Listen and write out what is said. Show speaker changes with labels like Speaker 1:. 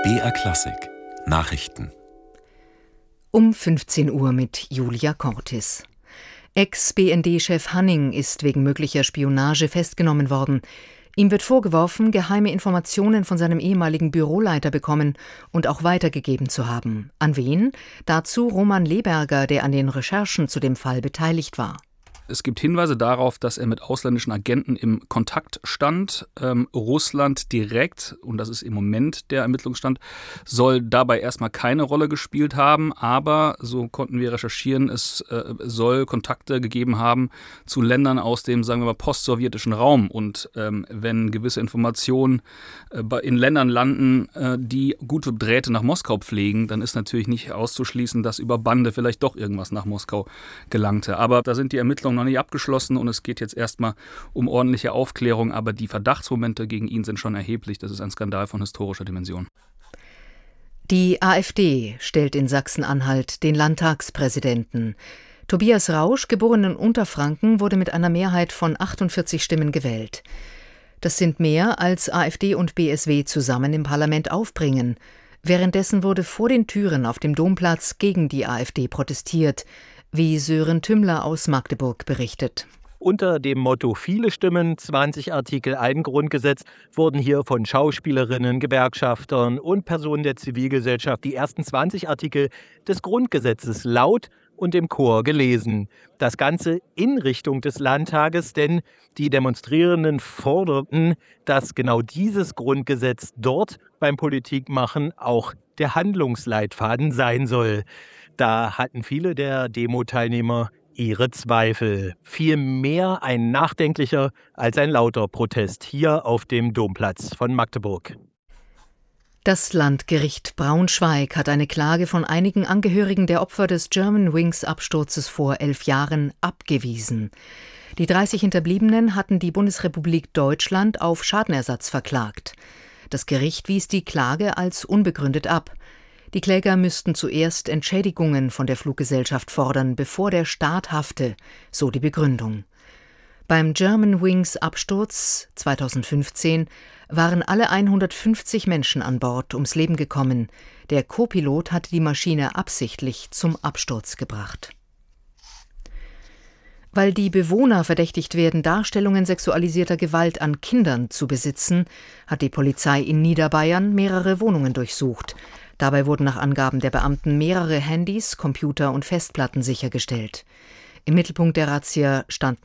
Speaker 1: BR Klassik Nachrichten
Speaker 2: Um 15 Uhr mit Julia Cortis. Ex-BND-Chef Hanning ist wegen möglicher Spionage festgenommen worden. Ihm wird vorgeworfen, geheime Informationen von seinem ehemaligen Büroleiter bekommen und auch weitergegeben zu haben. An wen? Dazu Roman Leberger, der an den Recherchen zu dem Fall beteiligt war.
Speaker 3: Es gibt Hinweise darauf, dass er mit ausländischen Agenten im Kontakt stand. Russland direkt, und das ist im Moment der Ermittlungsstand, soll dabei erstmal keine Rolle gespielt haben. Aber, so konnten wir recherchieren, es soll Kontakte gegeben haben zu Ländern aus dem, sagen wir mal, postsowjetischen Raum. Und wenn gewisse Informationen in Ländern landen, die gute Drähte nach Moskau pflegen, dann ist natürlich nicht auszuschließen, dass über Bande vielleicht doch irgendwas nach Moskau gelangte. Aber da sind die Ermittlungen noch nicht abgeschlossen und es geht jetzt erstmal um ordentliche Aufklärung, aber die Verdachtsmomente gegen ihn sind schon erheblich. Das ist ein Skandal von historischer Dimension.
Speaker 2: Die AfD stellt in Sachsen-Anhalt den Landtagspräsidenten. Tobias Rausch, geboren in Unterfranken, wurde mit einer Mehrheit von 48 Stimmen gewählt. Das sind mehr, als AfD und BSW zusammen im Parlament aufbringen. Währenddessen wurde vor den Türen auf dem Domplatz gegen die AfD protestiert, wie Sören Tümmler aus Magdeburg berichtet.
Speaker 4: Unter dem Motto viele Stimmen, 20 Artikel ein Grundgesetz wurden hier von Schauspielerinnen, Gewerkschaftern und Personen der Zivilgesellschaft die ersten 20 Artikel des Grundgesetzes laut und im Chor gelesen. Das Ganze in Richtung des Landtages, denn die Demonstrierenden forderten, dass genau dieses Grundgesetz dort beim Politikmachen auch der Handlungsleitfaden sein soll. Da hatten viele der Demo-Teilnehmer ihre Zweifel. Vielmehr ein nachdenklicher als ein lauter Protest hier auf dem Domplatz von Magdeburg.
Speaker 2: Das Landgericht Braunschweig hat eine Klage von einigen Angehörigen der Opfer des Germanwings-Absturzes vor 11 Jahren abgewiesen. Die 30 Hinterbliebenen hatten die Bundesrepublik Deutschland auf Schadenersatz verklagt. Das Gericht wies die Klage als unbegründet ab. Die Kläger müssten zuerst Entschädigungen von der Fluggesellschaft fordern, bevor der Staat hafte, so die Begründung. Beim Germanwings-Absturz 2015 waren alle 150 Menschen an Bord ums Leben gekommen. Der Co-Pilot hatte die Maschine absichtlich zum Absturz gebracht. Weil die Bewohner verdächtigt werden, Darstellungen sexualisierter Gewalt an Kindern zu besitzen, hat die Polizei in Niederbayern mehrere Wohnungen durchsucht. Dabei wurden nach Angaben der Beamten mehrere Handys, Computer und Festplatten sichergestellt. Im Mittelpunkt der Razzia standen